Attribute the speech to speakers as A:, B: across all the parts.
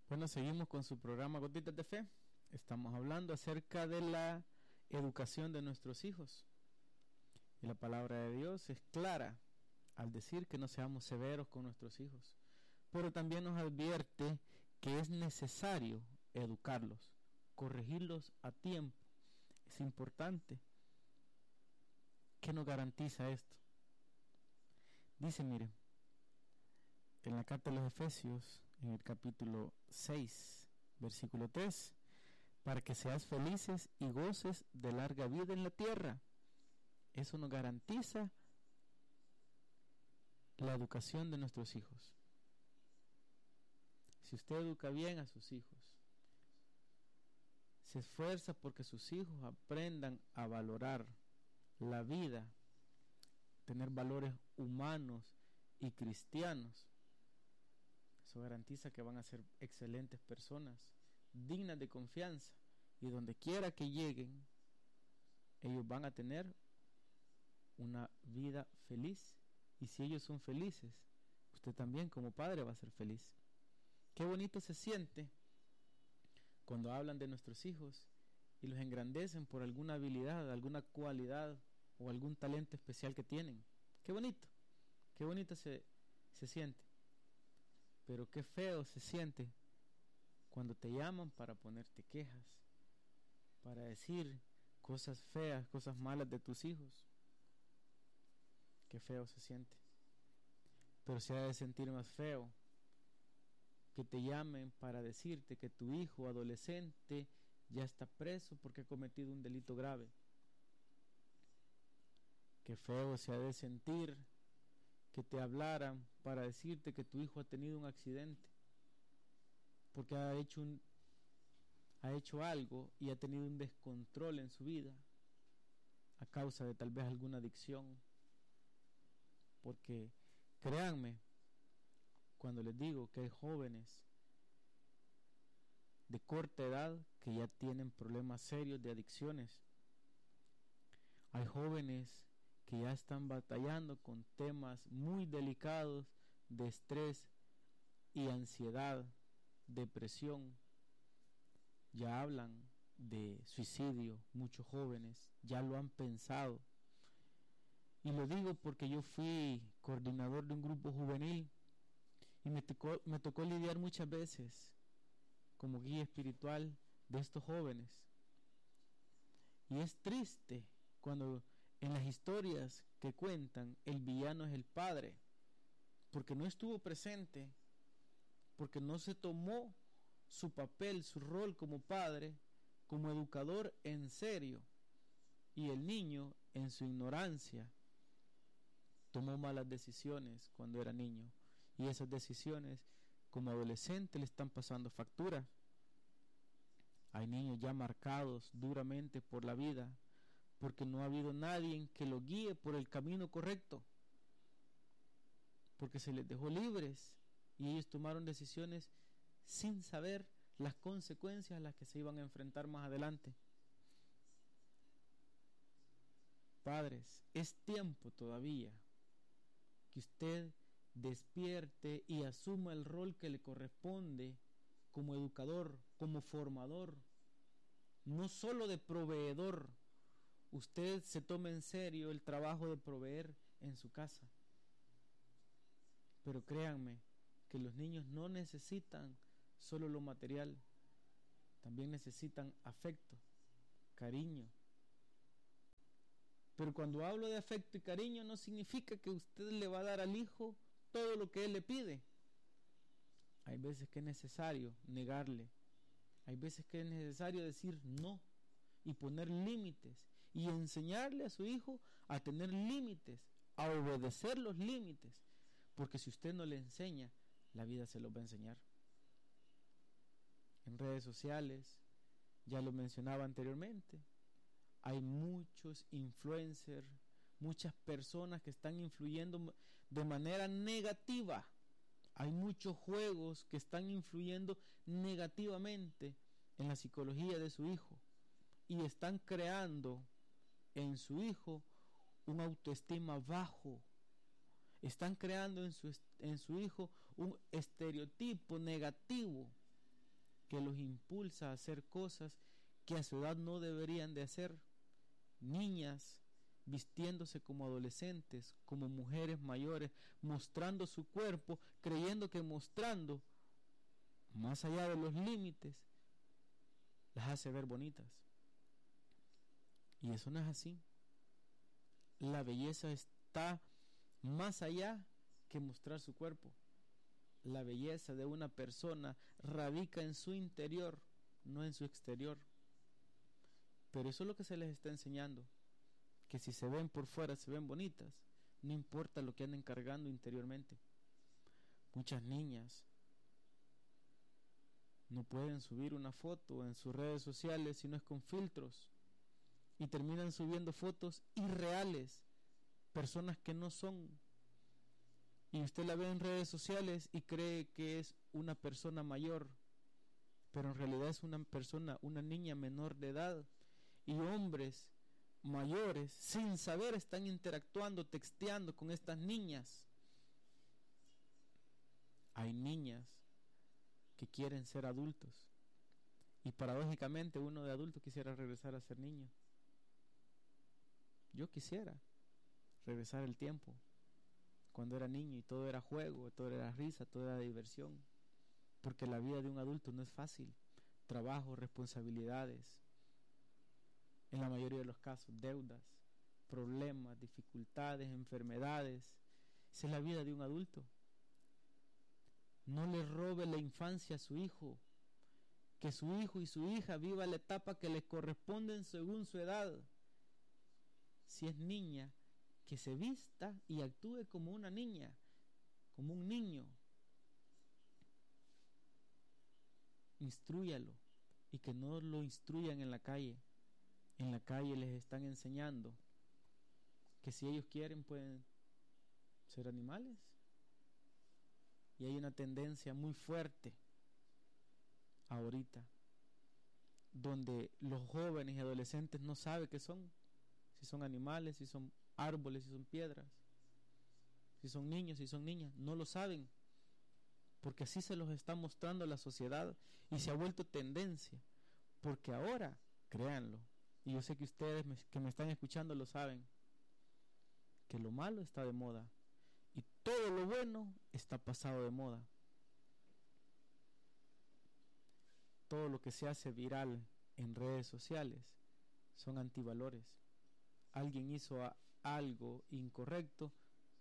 A: Bueno, seguimos con su programa Gotitas de Fe. Estamos hablando acerca de la educación de nuestros hijos. Y la palabra de Dios es clara al decir que no seamos severos con nuestros hijos. Pero también nos advierte que es necesario educarlos, corregirlos a tiempo. Es importante. ¿Qué nos garantiza esto? Dice, miren, en la carta de los Efesios, en el capítulo 6, versículo 3, para que seas felices y goces de larga vida en la tierra. Eso nos garantiza la educación de nuestros hijos. Si usted educa bien a sus hijos, se esfuerza porque sus hijos aprendan a valorar la vida, tener valores humanos y cristianos, eso garantiza que van a ser excelentes personas, dignas de confianza, y donde quiera que lleguen, ellos van a tener una vida feliz. Y si ellos son felices, usted también como padre va a ser feliz. Qué bonito se siente cuando hablan de nuestros hijos y los engrandecen por alguna habilidad, alguna cualidad o algún talento especial que tienen. Qué bonito se siente. Pero qué feo se siente cuando te llaman para ponerte quejas, para decir cosas feas, cosas malas de tus hijos. Qué feo se siente. Pero se ha de sentir más feo que te llamen para decirte que tu hijo adolescente ya está preso porque ha cometido un delito grave. Qué feo se ha de sentir que te hablaran para decirte que tu hijo ha tenido un accidente porque ha hecho algo y ha tenido un descontrol en su vida a causa de tal vez alguna adicción. Porque créanme cuando les digo que hay jóvenes de corta edad que ya tienen problemas serios de adicciones. Hay jóvenes que ya están batallando con temas muy delicados de estrés y ansiedad, depresión. Ya hablan de suicidio, muchos jóvenes ya lo han pensado. Y lo digo porque yo fui coordinador de un grupo juvenil y me tocó lidiar muchas veces como guía espiritual de estos jóvenes. Y es triste cuando en las historias que cuentan el villano es el padre, porque no estuvo presente, porque no se tomó su papel, su rol como padre, como educador en serio, y el niño en su ignorancia tomó malas decisiones cuando era niño, y esas decisiones como adolescente le están pasando factura. Hay niños ya marcados duramente por la vida porque no ha habido nadie que lo guíe por el camino correcto, porque se les dejó libres y ellos tomaron decisiones sin saber las consecuencias a las que se iban a enfrentar más adelante. Padres, es tiempo todavía que usted despierte y asuma el rol que le corresponde como educador, como formador, no solo de proveedor. Usted se tome en serio el trabajo de proveer en su casa. Pero créanme que los niños no necesitan solo lo material, también necesitan afecto, cariño. Pero cuando hablo de afecto y cariño no significa que usted le va a dar al hijo todo lo que él le pide. Hay veces que es necesario negarle, hay veces que es necesario decir no y poner límites y enseñarle a su hijo a tener límites, a obedecer los límites, porque si usted no le enseña, la vida se los va a enseñar. En redes sociales, ya lo mencionaba anteriormente, hay muchos influencers, muchas personas que están influyendo de manera negativa. Hay muchos juegos que están influyendo negativamente en la psicología de su hijo y están creando en su hijo un autoestima bajo. Están creando en su hijo un estereotipo negativo que los impulsa a hacer cosas que a su edad no deberían de hacer. Niñas vistiéndose como adolescentes, como mujeres mayores, mostrando su cuerpo, creyendo que mostrando más allá de los límites las hace ver bonitas. Y eso no es así. La belleza está más allá que mostrar su cuerpo. La belleza de una persona radica en su interior, no en su exterior. Pero eso es lo que se les está enseñando, que si se ven por fuera se ven bonitas, no importa lo que anden cargando interiormente. Muchas niñas no pueden subir una foto en sus redes sociales si no es con filtros, y terminan subiendo fotos irreales, personas que no son, y usted la ve en redes sociales y cree que es una persona mayor, pero en realidad es una persona, una niña menor de edad. Y hombres mayores, sin saber, están interactuando, texteando con estas niñas. Hay niñas que quieren ser adultos, y paradójicamente uno de adulto quisiera regresar a ser niño. Yo quisiera regresar el tiempo cuando era niño y todo era juego, todo era risa, todo era diversión, porque la vida de un adulto no es fácil. Trabajo, responsabilidades, en la mayoría de los casos deudas, problemas, dificultades, enfermedades. Esa es la vida de un adulto. No le robe la infancia a su hijo, que su hijo y su hija viva la etapa que les corresponde según su edad. Si es niña, que se vista y actúe como una niña, como un niño. Instrúyalo, y que no lo instruyan en la calle. En la calle les están enseñando que si ellos quieren pueden ser animales. Y hay una tendencia muy fuerte ahorita, donde los jóvenes y adolescentes no saben qué son, si son animales, si son árboles, si son piedras, si son niños, si son niñas, no lo saben, porque así se los está mostrando la sociedad, y se ha vuelto tendencia, porque ahora, créanlo, y yo sé que ustedes que me están escuchando lo saben, que lo malo está de moda, y todo lo bueno está pasado de moda. Todo lo que se hace viral en redes sociales son antivalores. Alguien hizo algo incorrecto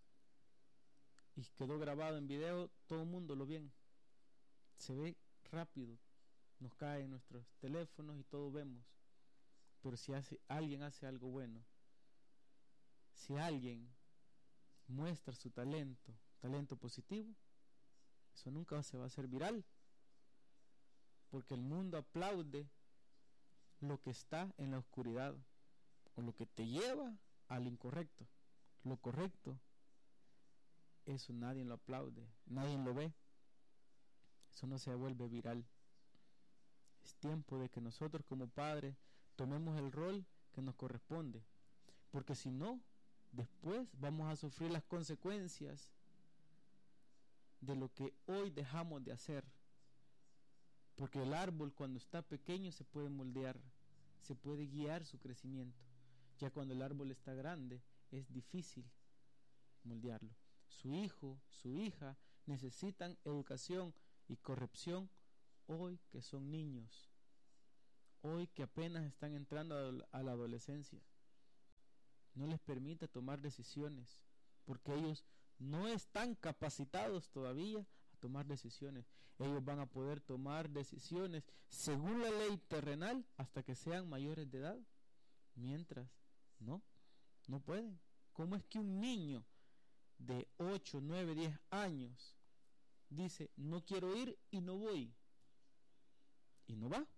A: y quedó grabado en video, todo el mundo lo ve, se ve rápido, nos cae en nuestros teléfonos y todos vemos. Pero si alguien hace algo bueno, si alguien muestra su talento positivo, eso nunca se va a hacer viral, porque el mundo aplaude lo que está en la oscuridad, o lo que te lleva al incorrecto. Lo correcto, eso nadie lo aplaude, nadie lo ve, eso no se vuelve viral. Es tiempo de que nosotros como padres tomemos el rol que nos corresponde, porque si no, después vamos a sufrir las consecuencias de lo que hoy dejamos de hacer. Porque el árbol cuando está pequeño se puede moldear, se puede guiar su crecimiento. Ya cuando el árbol está grande es difícil moldearlo. Su hijo, su hija necesitan educación y corrección hoy que son niños, hoy que apenas están entrando a la adolescencia. No les permita tomar decisiones, porque ellos no están capacitados todavía a tomar decisiones. Ellos van a poder tomar decisiones según la ley terrenal hasta que sean mayores de edad, mientras no pueden. ¿Cómo es que un niño de 8, 9, 10 años dice no quiero ir y no voy, y no va?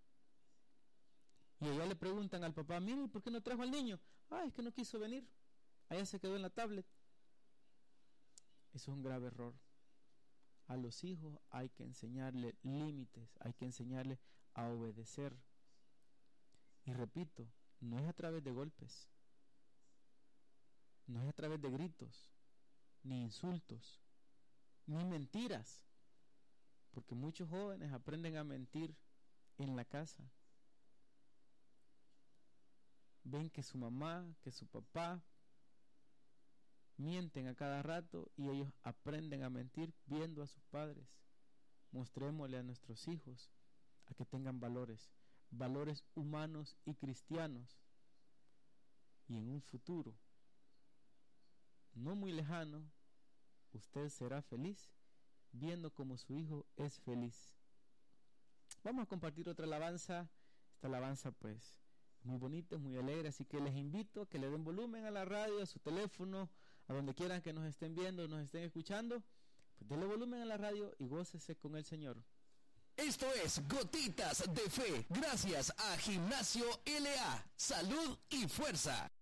A: Y allá le preguntan al papá, mire, ¿por qué no trajo al niño? Es que no quiso venir, allá se quedó en la tablet. Eso es un grave error. A los hijos hay que enseñarles límites, hay que enseñarles a obedecer. Y repito, no es a través de golpes, no es a través de gritos, ni insultos, ni mentiras. porque muchos jóvenes aprenden a mentir en la casa. Ven que su mamá, que su papá mienten a cada rato y ellos aprenden a mentir viendo a sus padres. Mostrémosle a nuestros hijos a que tengan valores humanos y cristianos, y en un futuro no muy lejano usted será feliz viendo como su hijo es feliz. Vamos a compartir otra alabanza. Esta alabanza pues muy bonita, muy alegre, así que les invito a que le den volumen a la radio, a su teléfono, a donde quieran que nos estén viendo, nos estén escuchando. Pues denle volumen a la radio y gócese con el Señor.
B: Esto es Gotitas de Fe, gracias a Gimnasio LA, Salud y Fuerza.